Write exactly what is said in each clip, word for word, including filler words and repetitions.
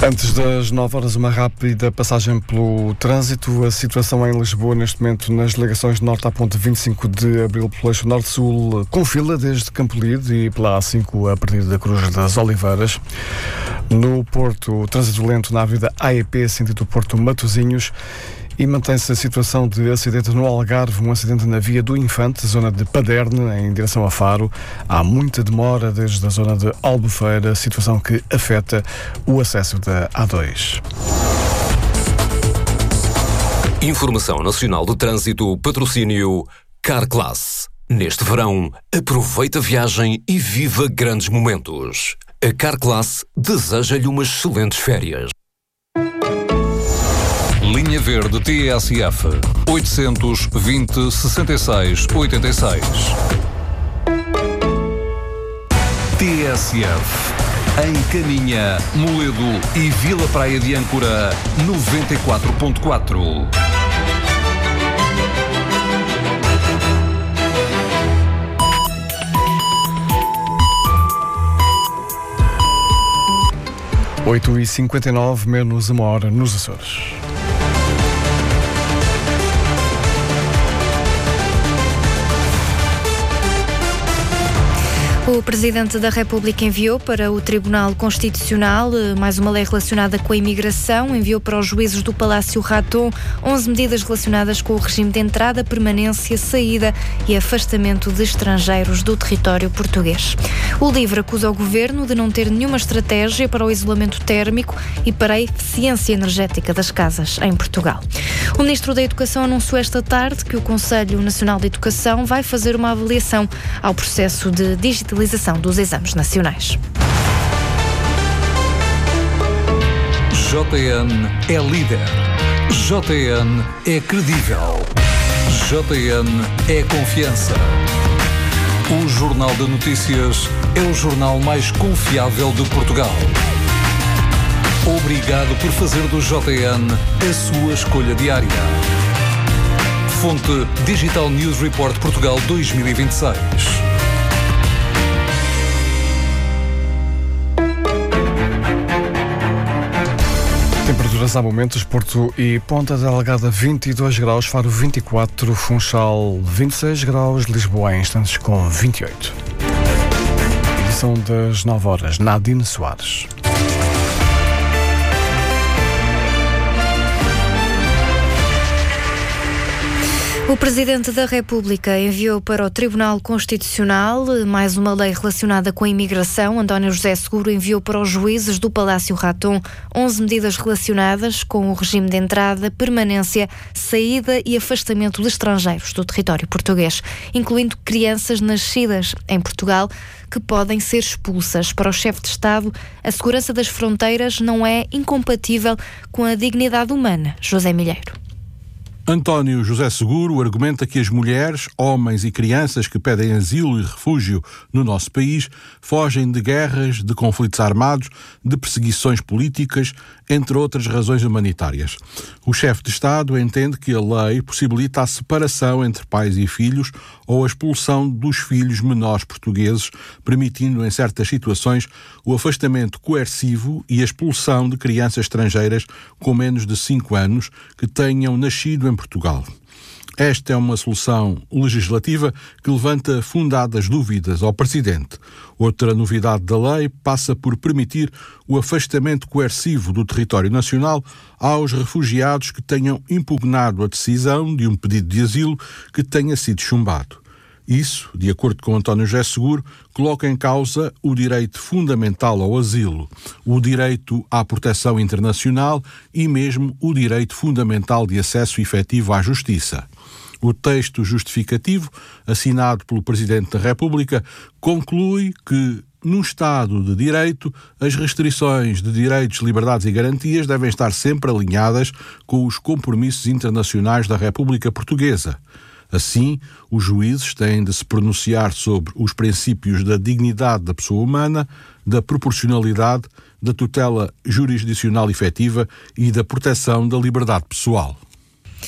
Antes das nove horas, uma rápida passagem pelo trânsito. A situação em Lisboa, neste momento, nas ligações de norte à ponte vinte e cinco de abril pelo eixo norte-sul, com fila desde Campolide e pela A cinco a partir da Cruz das Oliveiras. No Porto, trânsito lento na avenida A E P, sentido Porto Matosinhos. E mantém-se a situação de acidente no Algarve, um acidente na Via do Infante, zona de Paderne, em direção a Faro. Há muita demora desde a zona de Albufeira, situação que afeta o acesso da A dois. Informação Nacional de Trânsito, patrocínio Carclass. Neste verão, aproveita a viagem e viva grandes momentos. A Carclass deseja-lhe umas excelentes férias. Linha Verde T S F oitocentos e vinte, sessenta e seis, oitenta e seis. T S F em Caminha, Moledo e Vila Praia de Âncora noventa e quatro ponto quatro. oito e cinquenta e nove, menos uma hora nos Açores. O Presidente da República enviou para o Tribunal Constitucional mais uma lei relacionada com a imigração. Enviou para os juízes do Palácio Raton onze medidas relacionadas com o regime de entrada, permanência, saída e afastamento de estrangeiros do território português. O LIVRE acusa o Governo de não ter nenhuma estratégia para o isolamento térmico e para a eficiência energética das casas em Portugal. O Ministro da Educação anunciou esta tarde que o Conselho Nacional de Educação vai fazer uma avaliação ao processo de digitalização dos exames nacionais. J N é líder. J N é credível. J N é confiança. O Jornal de Notícias é o jornal mais confiável de Portugal. Obrigado por fazer do J N a sua escolha diária. Fonte Digital News Report Portugal dois mil e vinte e seis. Temperaturas há momentos, Porto e Ponta Delgada vinte e dois graus, Faro vinte e quatro, Funchal vinte e seis graus, Lisboa em instantes com vinte e oito. Edição das nove horas, Nadine Soares. O Presidente da República enviou para o Tribunal Constitucional mais uma lei relacionada com a imigração. António José Seguro enviou para os juízes do Palácio Raton onze medidas relacionadas com o regime de entrada, permanência, saída e afastamento de estrangeiros do território português, incluindo crianças nascidas em Portugal que podem ser expulsas. Para o chefe de Estado, a segurança das fronteiras não é incompatível com a dignidade humana. José Milheiro. António José Seguro argumenta que as mulheres, homens e crianças que pedem asilo e refúgio no nosso país fogem de guerras, de conflitos armados, de perseguições políticas, entre outras razões humanitárias. O chefe de Estado entende que a lei possibilita a separação entre pais e filhos ou a expulsão dos filhos menores portugueses, permitindo em certas situações o afastamento coercivo e a expulsão de crianças estrangeiras com menos de cinco anos que tenham nascido em Portugal. Esta é uma solução legislativa que levanta fundadas dúvidas ao Presidente. Outra novidade da lei passa por permitir o afastamento coercivo do território nacional aos refugiados que tenham impugnado a decisão de um pedido de asilo que tenha sido chumbado. Isso, de acordo com António José Seguro, coloca em causa o direito fundamental ao asilo, o direito à proteção internacional e mesmo o direito fundamental de acesso efetivo à justiça. O texto justificativo, assinado pelo Presidente da República, conclui que, num Estado de Direito, as restrições de direitos, liberdades e garantias devem estar sempre alinhadas com os compromissos internacionais da República Portuguesa. Assim, os juízes têm de se pronunciar sobre os princípios da dignidade da pessoa humana, da proporcionalidade, da tutela jurisdicional efetiva e da proteção da liberdade pessoal.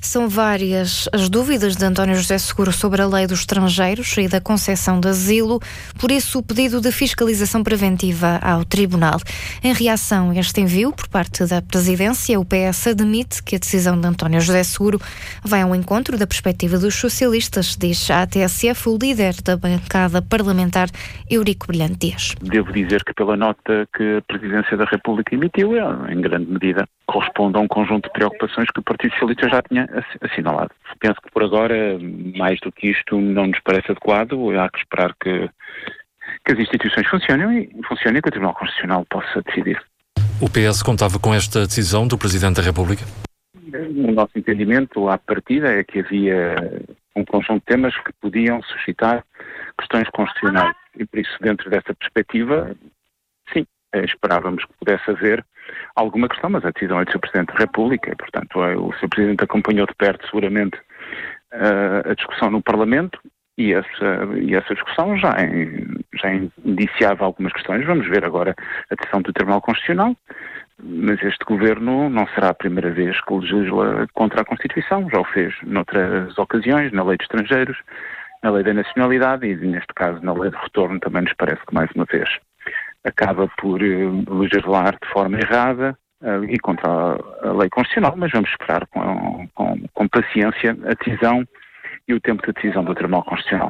São várias as dúvidas de António José Seguro sobre a lei dos estrangeiros e da concessão de asilo, por isso o pedido de fiscalização preventiva ao Tribunal. Em reação a este envio por parte da Presidência, o P S admite que a decisão de António José Seguro vai ao encontro da perspectiva dos socialistas, diz a T S F o líder da bancada parlamentar, Eurico Brilhante Dias. Devo dizer que pela nota que a Presidência da República emitiu, em grande medida, corresponde a um conjunto de preocupações que o Partido Socialista já tinha assinalado. Penso que por agora, mais do que isto, não nos parece adequado. Há que esperar que, que as instituições funcionem e, funcionem e que o Tribunal Constitucional possa decidir. O P S contava com esta decisão do Presidente da República? No nosso entendimento, à partida, é que havia um conjunto de temas que podiam suscitar questões constitucionais. E por isso, dentro dessa perspectiva, sim, esperávamos que pudesse haver alguma questão, mas a decisão é do senhor Presidente da República, e, portanto, o senhor Presidente acompanhou de perto, seguramente, a discussão no Parlamento, e essa, e essa discussão já, em, já indiciava algumas questões. Vamos ver agora a decisão do Tribunal Constitucional, mas este Governo não será a primeira vez que legisla contra a Constituição, já o fez noutras ocasiões, na Lei de Estrangeiros, na Lei da Nacionalidade e, neste caso, na Lei de Retorno, também nos parece que, mais uma vez, acaba por uh, legislar de forma errada uh, e contra a, a lei constitucional, mas vamos esperar com, com, com paciência a decisão e o tempo de decisão do Tribunal Constitucional.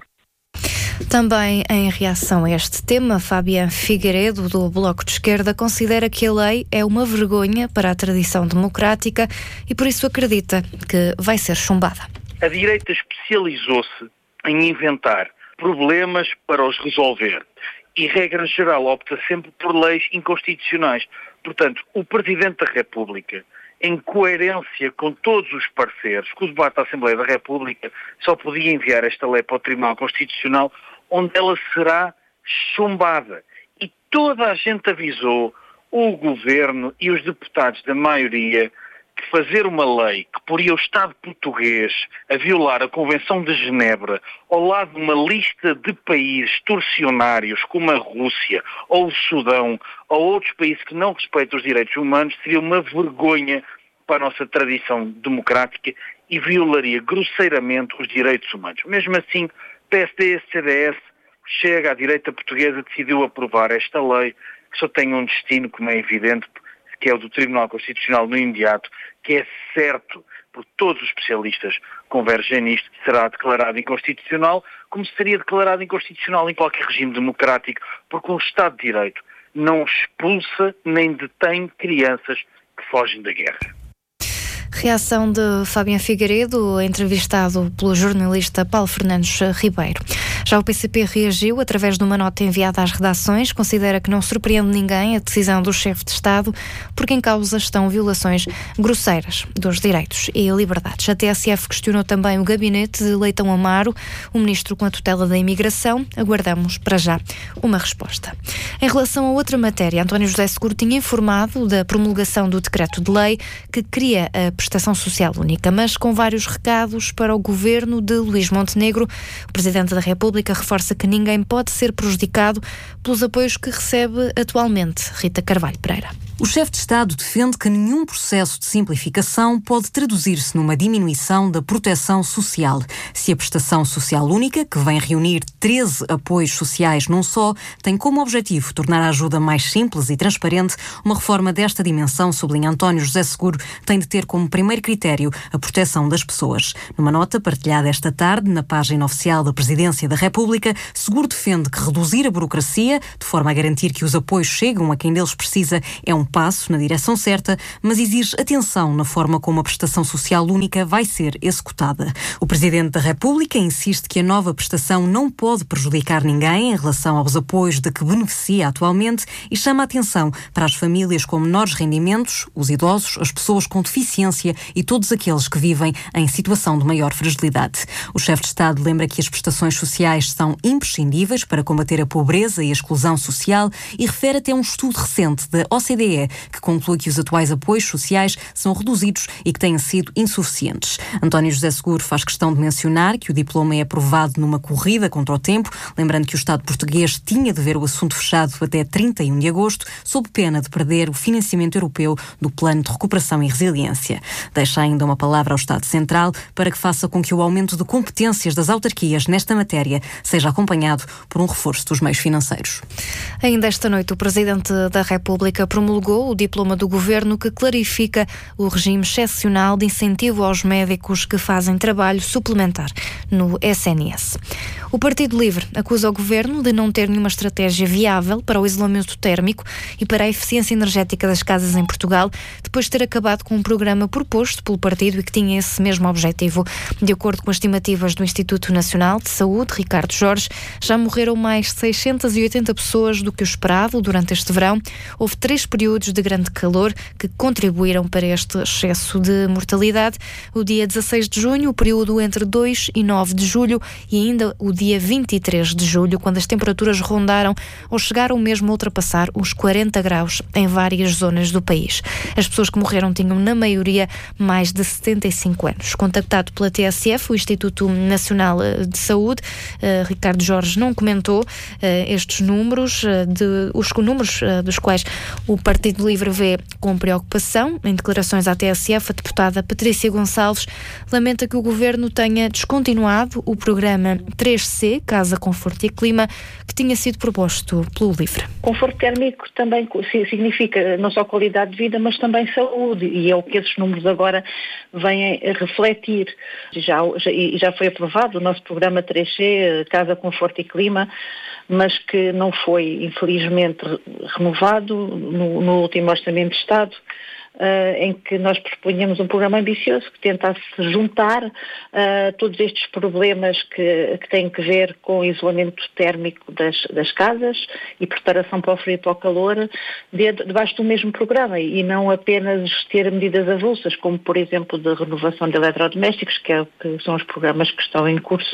Também em reação a este tema, Fabián Figueiredo, do Bloco de Esquerda, considera que a lei é uma vergonha para a tradição democrática e por isso acredita que vai ser chumbada. A direita especializou-se em inventar problemas para os resolver. E, regra geral, opta sempre por leis inconstitucionais. Portanto, o Presidente da República, em coerência com todos os pareceres, que o debate da Assembleia da República só podia enviar esta lei para o Tribunal Constitucional, onde ela será chumbada. E toda a gente avisou, o Governo e os deputados da maioria, que fazer uma lei que poria o Estado português a violar a Convenção de Genebra ao lado de uma lista de países torcionários como a Rússia ou o Sudão ou outros países que não respeitam os direitos humanos seria uma vergonha para a nossa tradição democrática e violaria grosseiramente os direitos humanos. Mesmo assim, P S D, C D S, Chega, a direita portuguesa decidiu aprovar esta lei que só tem um destino, como é evidente, que é o do Tribunal Constitucional no imediato, que é certo, porque todos os especialistas convergem nisto, será declarado inconstitucional, como seria declarado inconstitucional em qualquer regime democrático, porque um Estado de Direito não expulsa nem detém crianças que fogem da guerra. Reação de Fabián Figueiredo, entrevistado pelo jornalista Paulo Fernandes Ribeiro. Já o P C P reagiu através de uma nota enviada às redações, considera que não surpreende ninguém a decisão do chefe de Estado, porque em causa estão violações grosseiras dos direitos e liberdades. A T S F questionou também o gabinete de Leitão Amaro, o ministro com a tutela da imigração. Aguardamos, para já, uma resposta. Em relação a outra matéria, António José Seguro tinha informado da promulgação do decreto de lei que cria a prestação social única, mas com vários recados para o governo de Luís Montenegro. O Presidente da República reforça que ninguém pode ser prejudicado pelos apoios que recebe atualmente. Rita Carvalho Pereira. O chefe de Estado defende que nenhum processo de simplificação pode traduzir-se numa diminuição da proteção social. Se a prestação social única, que vem reunir treze apoios sociais num só, tem como objetivo tornar a ajuda mais simples e transparente, uma reforma desta dimensão, sublinha António José Seguro, tem de ter como primeiro critério a proteção das pessoas. Numa nota partilhada esta tarde na página oficial da Presidência da República, Seguro defende que reduzir a burocracia, de forma a garantir que os apoios chegam a quem deles precisa, é um passo na direção certa, mas exige atenção na forma como a prestação social única vai ser executada. O Presidente da República insiste que a nova prestação não pode prejudicar ninguém em relação aos apoios de que beneficia atualmente e chama a atenção para as famílias com menores rendimentos, os idosos, as pessoas com deficiência e todos aqueles que vivem em situação de maior fragilidade. O chefe de Estado lembra que as prestações sociais são imprescindíveis para combater a pobreza e a exclusão social e refere até um estudo recente da O C D E E, que conclui que os atuais apoios sociais são reduzidos e que têm sido insuficientes. António José Seguro faz questão de mencionar que o diploma é aprovado numa corrida contra o tempo, lembrando que o Estado português tinha de ver o assunto fechado até trinta e um de agosto, sob pena de perder o financiamento europeu do Plano de Recuperação e Resiliência. Deixa ainda uma palavra ao Estado Central para que faça com que o aumento de competências das autarquias nesta matéria seja acompanhado por um reforço dos meios financeiros. Ainda esta noite, o Presidente da República promulgou o diploma do Governo que clarifica o regime excepcional de incentivo aos médicos que fazem trabalho suplementar no S N S. O Partido Livre acusa o Governo de não ter nenhuma estratégia viável para o isolamento térmico e para a eficiência energética das casas em Portugal, depois de ter acabado com um programa proposto pelo partido e que tinha esse mesmo objetivo. De acordo com as estimativas do Instituto Nacional de Saúde, Ricardo Jorge, já morreram mais seiscentas e oitenta pessoas do que o esperado durante este verão. Houve três períodos de grande calor que contribuíram para este excesso de mortalidade. O dia dezasseis de junho, o período entre dois e nove de julho e ainda o dia vinte e três de julho, quando as temperaturas rondaram ou chegaram mesmo a ultrapassar os quarenta graus em várias zonas do país. As pessoas que morreram tinham, na maioria, mais de setenta e cinco anos. Contactado pela T S F, o Instituto Nacional de Saúde, uh, Ricardo Jorge não comentou uh, estes números, uh, de, os números uh, dos quais o Partido Livre vê com preocupação. Em declarações à T S F, a deputada Patrícia Gonçalves lamenta que o Governo tenha descontinuado o programa três C, Casa, Conforto e Clima, que tinha sido proposto pelo Livre. Conforto térmico também significa não só qualidade de vida, mas também saúde, e é o que esses números agora vêm a refletir. Já, já, já foi aprovado o nosso programa três C, Casa, Conforto e Clima, mas que não foi, infelizmente, renovado no, no último Orçamento de Estado, Uh, em que nós propunhamos um programa ambicioso que tentasse juntar uh, todos estes problemas que, que têm que ver com o isolamento térmico das, das casas e preparação para o frio e para o calor de, debaixo do mesmo programa, e não apenas ter medidas avulsas, como por exemplo de renovação de eletrodomésticos, que, é, que são os programas que estão em curso.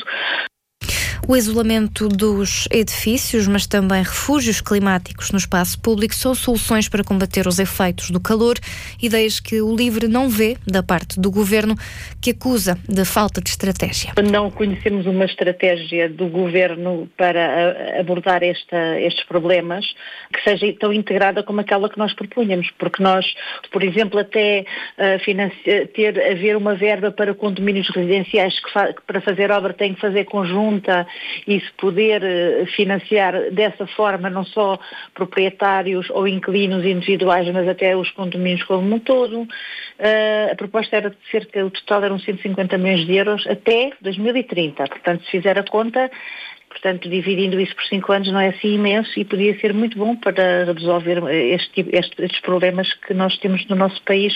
O isolamento dos edifícios, mas também refúgios climáticos no espaço público, são soluções para combater os efeitos do calor, ideias que o Livre não vê da parte do Governo, que acusa de falta de estratégia. Não conhecemos uma estratégia do Governo para abordar esta, estes problemas que seja tão integrada como aquela que nós propunhamos, porque nós, por exemplo, até uh, financia, ter, haver uma verba para condomínios residenciais que, fa- que para fazer obra tem que fazer conjunta, e se poder uh, financiar dessa forma não só proprietários ou inquilinos individuais, mas até os condomínios como um todo. Uh, a proposta era de cerca, o total eram cento e cinquenta milhões de euros até dois mil e trinta. Portanto, se fizer a conta, portanto, dividindo isso por cinco anos não é assim imenso, e podia ser muito bom para resolver este, este, estes problemas que nós temos no nosso país.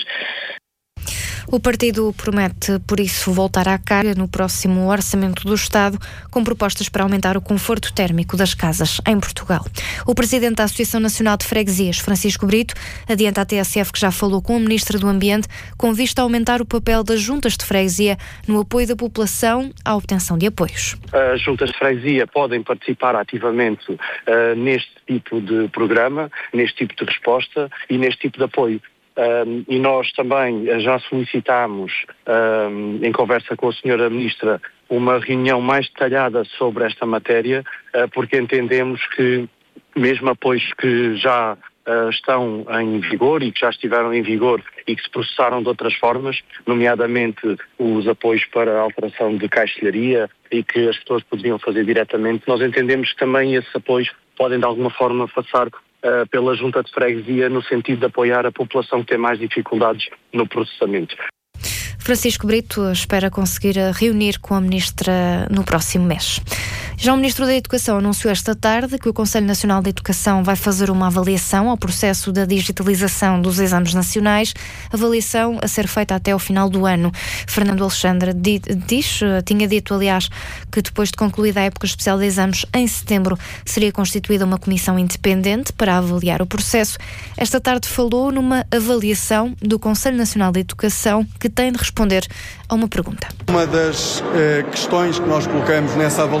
O partido promete, por isso, voltar à carga no próximo Orçamento do Estado com propostas para aumentar o conforto térmico das casas em Portugal. O presidente da Associação Nacional de Freguesias, Francisco Brito, adianta à T S F que já falou com o Ministro do Ambiente com vista a aumentar o papel das juntas de freguesia no apoio da população à obtenção de apoios. As juntas de freguesia podem participar ativamente uh, neste tipo de programa, neste tipo de resposta e neste tipo de apoio. Um, e nós também já solicitámos, um, em conversa com a senhora Ministra, uma reunião mais detalhada sobre esta matéria, uh, porque entendemos que mesmo apoios que já uh, estão em vigor e que já estiveram em vigor e que se processaram de outras formas, nomeadamente os apoios para a alteração de caixilharia e que as pessoas poderiam fazer diretamente, nós entendemos que também esses apoios podem de alguma forma passar Uh, pela junta de freguesia no sentido de apoiar a população que tem mais dificuldades no processamento. Francisco Brito espera conseguir reunir com a Ministra no próximo mês. Já o Ministro da Educação anunciou esta tarde que o Conselho Nacional de Educação vai fazer uma avaliação ao processo da digitalização dos exames nacionais, avaliação a ser feita até ao final do ano. Fernando Alexandre diz, tinha dito, aliás, que depois de concluída a época especial de exames em setembro, seria constituída uma comissão independente para avaliar o processo. Esta tarde falou numa avaliação do Conselho Nacional de Educação que tem de responder a uma pergunta. Uma das eh, questões que nós colocamos nessa avaliação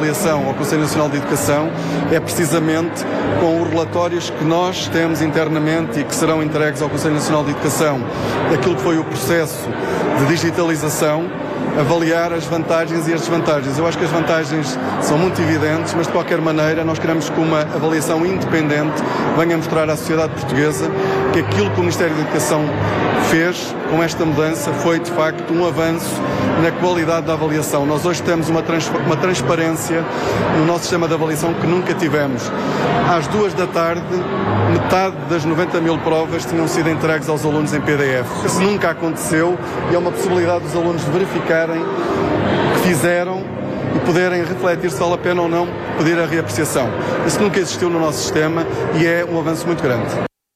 ao Conselho Nacional de Educação é precisamente com os relatórios que nós temos internamente e que serão entregues ao Conselho Nacional de Educação daquilo que foi o processo de digitalização, avaliar as vantagens e as desvantagens. Eu acho que as vantagens são muito evidentes, mas de qualquer maneira nós queremos que uma avaliação independente venha mostrar à sociedade portuguesa que aquilo que o Ministério da Educação fez com esta mudança foi de facto um avanço na qualidade da avaliação. Nós hoje temos uma, trans, uma transparência no nosso sistema de avaliação que nunca tivemos. Às duas da tarde, metade das noventa mil provas tinham sido entregues aos alunos em P D F. Isso nunca aconteceu e é uma possibilidade dos alunos verificarem o que fizeram e poderem refletir se vale a pena ou não pedir a reapreciação. Isso nunca existiu no nosso sistema e é um avanço muito grande.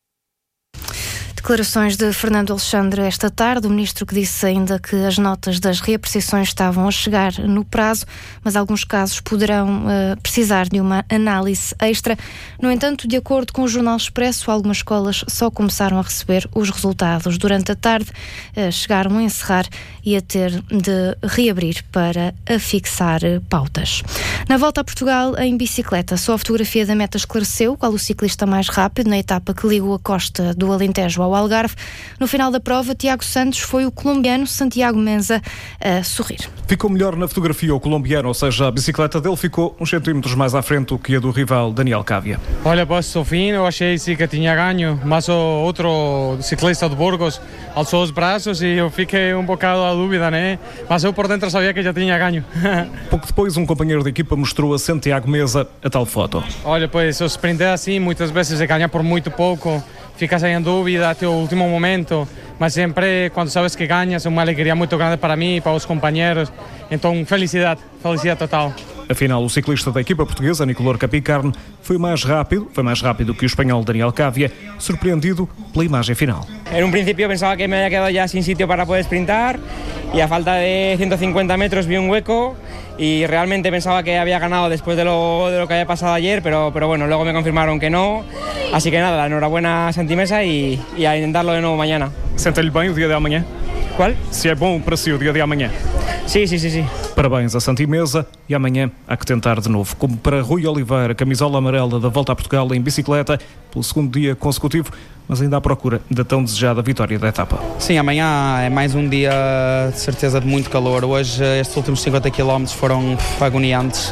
Declarações de Fernando Alexandre esta tarde, o ministro que disse ainda que as notas das reapreciações estavam a chegar no prazo, mas alguns casos poderão uh, precisar de uma análise extra. No entanto, de acordo com o Jornal Expresso, algumas escolas só começaram a receber os resultados durante a tarde, uh, chegaram a encerrar e a ter de reabrir para afixar pautas. Na volta a Portugal, em bicicleta, só a fotografia da meta esclareceu qual o ciclista mais rápido na etapa que ligou a costa do Alentejo ao Algarve. No final da prova, Tiago Santos foi o colombiano Santiago Menza a sorrir. Ficou melhor na fotografia o colombiano, ou seja, a bicicleta dele ficou uns centímetros mais à frente do que a do rival Daniel Cávia. Olha, pois, ao fim eu achei sim que tinha ganho, mas o outro ciclista de Burgos alçou os braços e eu fiquei um bocado à dúvida, né? Mas eu por dentro sabia que já tinha ganho. Pouco depois, um companheiro de equipa mostrou a Santiago Menza a tal foto. Olha, pois, o sprint é assim, muitas vezes é ganhar por muito pouco. Ficas aí em dúvida até o último momento, mas sempre quando sabes que ganhas é uma alegria muito grande para mim e para os companheiros. Então, felicidade, felicidade total. Afinal, o ciclista da equipa portuguesa, Nicolor Capicarne, foi mais rápido, foi mais rápido que o espanhol Daniel Cávia, surpreendido pela imagem final. En un principio pensaba que me había quedado ya sin sitio para poder sprintar y a falta de ciento cincuenta metros vi un hueco y realmente pensaba que había ganado después de lo, de lo que había pasado ayer, pero, pero bueno, luego me confirmaron que no, así que nada, enhorabuena a Santi Mesa y, y a intentarlo de nuevo mañana. Sente-lhe bem o dia de amanhã? Qual? Se é bom para si o dia de amanhã? Sim, sim, sim, sim. Parabéns a Santi Mesa e amanhã há que tentar de novo. Como para Rui Oliveira, camisola amarela da Volta a Portugal em bicicleta, pelo segundo dia consecutivo, mas ainda à procura da tão desejada vitória da etapa. Sim, amanhã é mais um dia de certeza de muito calor. Hoje estes últimos cinquenta quilómetros foram agoniantes.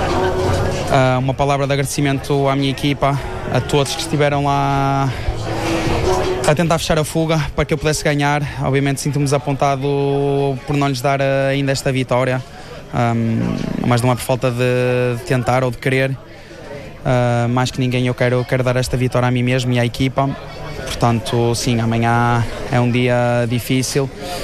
Uh, uma palavra de agradecimento à minha equipa, a todos que estiveram lá a tentar fechar a fuga para que eu pudesse ganhar. Obviamente sinto-me desapontado por não lhes dar ainda esta vitória, um, mas não é por falta de, de tentar ou de querer. Uh, mais que ninguém eu quero, quero dar esta vitória a mim mesmo e à equipa. Portanto, sim, amanhã é um dia difícil,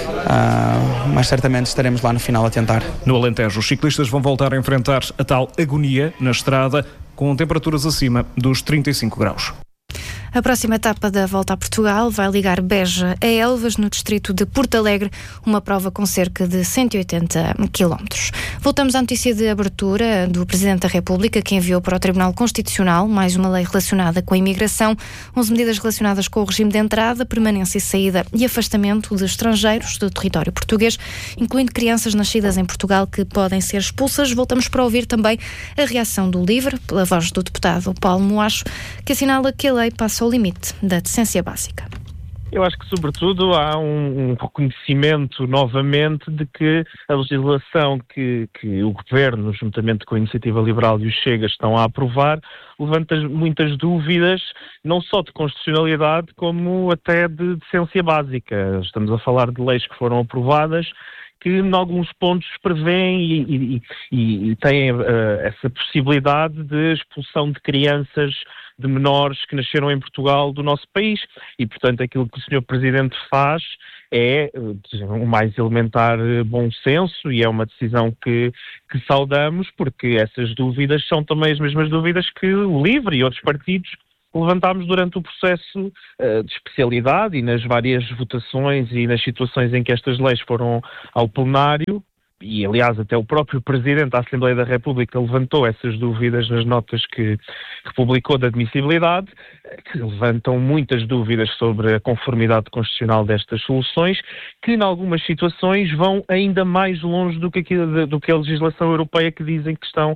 uh, mas certamente estaremos lá no final a tentar. No Alentejo, os ciclistas vão voltar a enfrentar a tal agonia na estrada, com temperaturas acima dos trinta e cinco graus. A próxima etapa da Volta a Portugal vai ligar Beja a Elvas, no distrito de Porto Alegre, uma prova com cerca de cento e oitenta quilómetros. Voltamos à notícia de abertura do Presidente da República, que enviou para o Tribunal Constitucional mais uma lei relacionada com a imigração, onze medidas relacionadas com o regime de entrada, permanência e saída e afastamento de estrangeiros do território português, incluindo crianças nascidas em Portugal que podem ser expulsas. Voltamos para ouvir também a reação do LIVRE, pela voz do deputado Paulo Moacho, que assinala que a lei passa ao limite da decência básica. Eu acho que, sobretudo, há um, um reconhecimento novamente de que a legislação que, que o Governo, juntamente com a Iniciativa Liberal e o Chega, estão a aprovar, levanta muitas dúvidas, não só de constitucionalidade, como até de decência básica. Estamos a falar de leis que foram aprovadas, que em alguns pontos prevêem e, e, e têm uh, essa possibilidade de expulsão de crianças, de menores que nasceram em Portugal do nosso país. E, portanto, aquilo que o senhor Presidente faz é o mais elementar bom senso e é uma decisão que, que saudamos, porque essas dúvidas são também as mesmas dúvidas que o LIVRE e outros partidos levantámos durante o processo uh, de especialidade e nas várias votações e nas situações em que estas leis foram ao plenário. E, aliás, até o próprio Presidente da Assembleia da República levantou essas dúvidas nas notas que, que publicou de admissibilidade, que levantam muitas dúvidas sobre a conformidade constitucional destas soluções, que, em algumas situações, vão ainda mais longe do que, do que a legislação europeia, que dizem que estão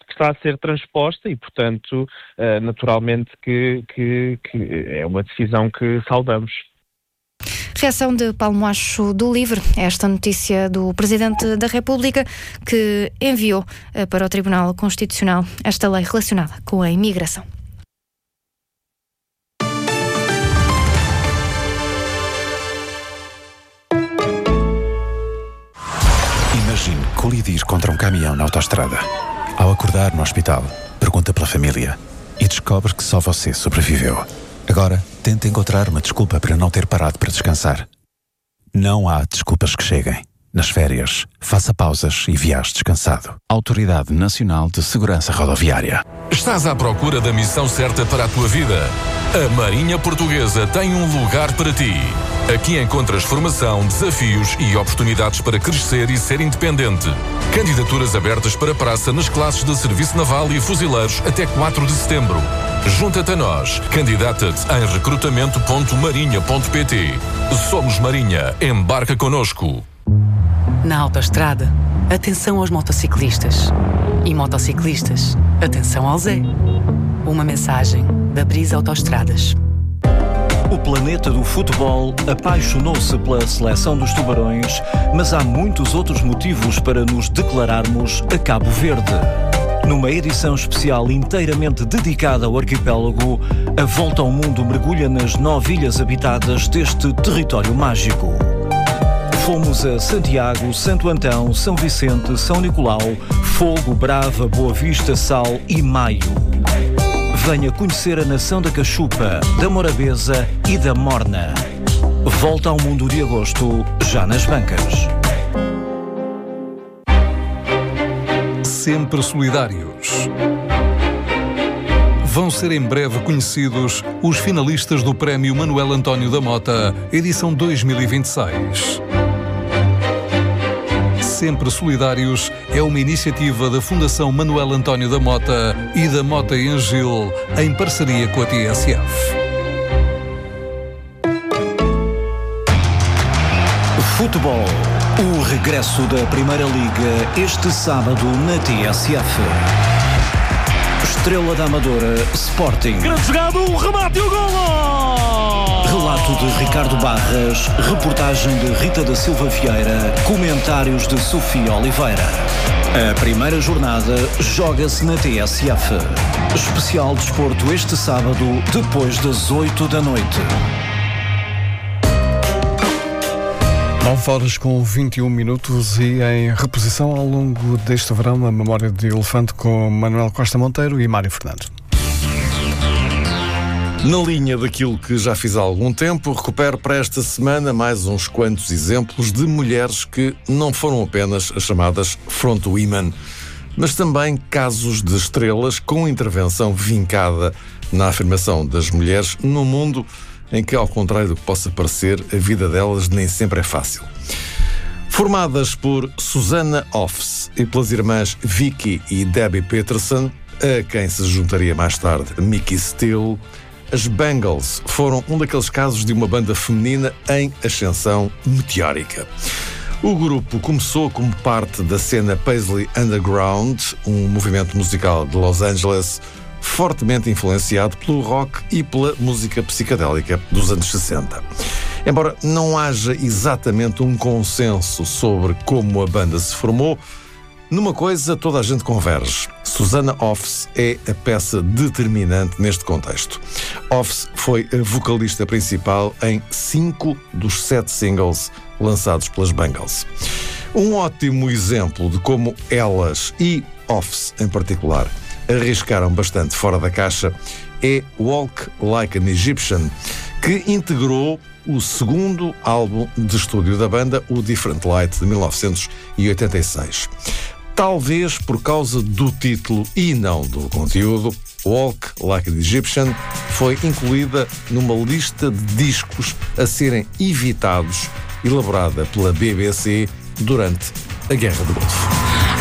que está a ser transposta e, portanto, uh, naturalmente que, que, que é uma decisão que saudamos. Reação de Paulo Moacho do Livre a esta notícia do Presidente da República, que enviou para o Tribunal Constitucional esta lei relacionada com a imigração. Imagine colidir contra um caminhão na autoestrada. Ao acordar no hospital, pergunta pela família e descobre que só você sobreviveu. Agora, tente encontrar uma desculpa para não ter parado para descansar. Não há desculpas que cheguem. Nas férias, faça pausas e viaje descansado. Autoridade Nacional de Segurança Rodoviária. Estás à procura da missão certa para a tua vida? A Marinha Portuguesa tem um lugar para ti. Aqui encontras formação, desafios e oportunidades para crescer e ser independente. Candidaturas abertas para praça nas classes de Serviço Naval e Fuzileiros até quatro de setembro. Junta-te a nós. Candidata-te em recrutamento ponto marinha ponto pt. Somos Marinha. Embarca connosco. Na autoestrada, atenção aos motociclistas. E motociclistas, atenção ao Zé. Uma mensagem da Brisa Autoestradas. O planeta do futebol apaixonou-se pela seleção dos Tubarões, mas há muitos outros motivos para nos declararmos a Cabo Verde. Numa edição especial inteiramente dedicada ao arquipélago, a Volta ao Mundo mergulha nas nove ilhas habitadas deste território mágico. Fomos a Santiago, Santo Antão, São Vicente, São Nicolau, Fogo, Brava, Boa Vista, Sal e Maio. Venha conhecer a nação da Cachupa, da Morabeza e da Morna. Volta ao Mundo de agosto, já nas bancas. Sempre solidários. Vão ser em breve conhecidos os finalistas do Prémio Manuel António da Mota, edição dois mil e vinte e seis. Sempre Solidários é uma iniciativa da Fundação Manuel António da Mota e da Mota e Angil, em parceria com a T S F. Futebol. O regresso da Primeira Liga este sábado na T S F. Estrela da Amadora, Sporting. Grande jogada, o remate e o golo! Relato de Ricardo Barras, reportagem de Rita da Silva Vieira, comentários de Sofia Oliveira. A primeira jornada joga-se na T S F. Especial desporto este sábado, depois das oito da noite. nove horas com vinte e um minutos e em reposição ao longo deste verão a Memória de Elefante com Manuel Costa Monteiro e Mário Fernandes. Na linha daquilo que já fiz há algum tempo, recupero para esta semana mais uns quantos exemplos de mulheres que não foram apenas as chamadas front women, mas também casos de estrelas com intervenção vincada na afirmação das mulheres num mundo em que, ao contrário do que possa parecer, a vida delas nem sempre é fácil. Formadas por Susannah Hoffs e pelas irmãs Vicky e Debbie Peterson, a quem se juntaria mais tarde Mickey Steele, as Bangles foram um daqueles casos de uma banda feminina em ascensão meteórica. O grupo começou como parte da cena Paisley Underground, um movimento musical de Los Angeles fortemente influenciado pelo rock e pela música psicadélica dos anos sessenta. Embora não haja exatamente um consenso sobre como a banda se formou, numa coisa toda a gente converge. Susannah Hoffs é a peça determinante neste contexto. Hoffs foi a vocalista principal em cinco dos sete singles lançados pelas Bangles. Um ótimo exemplo de como elas, e Hoffs em particular, arriscaram bastante fora da caixa é Walk Like an Egyptian, que integrou o segundo álbum de estúdio da banda, o Different Light, de mil novecentos e oitenta e seis. Talvez por causa do título e não do conteúdo, Walk Like an Egyptian foi incluída numa lista de discos a serem evitados, elaborada pela B B C durante a Guerra do Golfo.